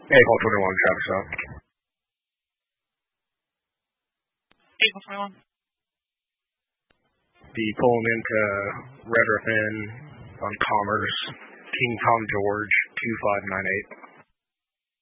April 21, Travis out. April 21. Be pulling into Redriffin on Commerce, King Tom George, 2598.